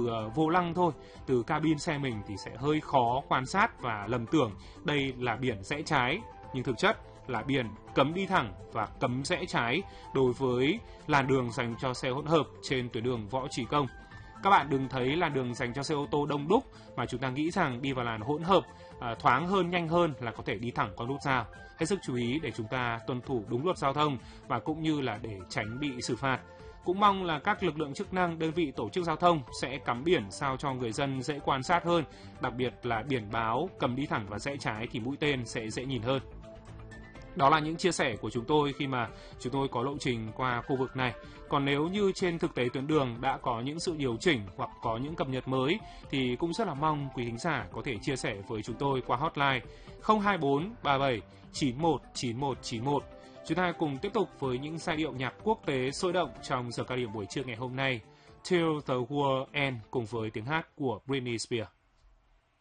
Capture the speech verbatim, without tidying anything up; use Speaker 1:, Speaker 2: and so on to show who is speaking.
Speaker 1: uh, vô lăng thôi, từ cabin xe mình thì sẽ hơi khó quan sát và lầm tưởng đây là biển rẽ trái, nhưng thực chất là biển cấm đi thẳng và cấm rẽ trái đối với làn đường dành cho xe hỗn hợp trên tuyến đường Võ Trí Công. Các bạn đừng thấy làn đường dành cho xe ô tô đông đúc mà chúng ta nghĩ rằng đi vào làn hỗn hợp à, thoáng hơn, nhanh hơn là có thể đi thẳng qua nút giao. Hết sức chú ý để chúng ta tuân thủ đúng luật giao thông và cũng như là để tránh bị xử phạt. Cũng mong là các lực lượng chức năng, đơn vị tổ chức giao thông sẽ cắm biển sao cho người dân dễ quan sát hơn, đặc biệt là biển báo cấm đi thẳng và rẽ trái thì mũi tên sẽ dễ nhìn hơn. Đó là những chia sẻ của chúng tôi khi mà chúng tôi có lộ trình qua khu vực này. Còn nếu như trên thực tế tuyến đường đã có những sự điều chỉnh hoặc có những cập nhật mới thì cũng rất là mong quý thính giả có thể chia sẻ với chúng tôi qua hotline không hai bốn ba bảy chín một chín một chín một. Chúng ta cùng tiếp tục với những giai điệu nhạc quốc tế sôi động trong giờ cao điểm buổi trưa ngày hôm nay. Till the World Ends cùng với tiếng hát của Britney Spears.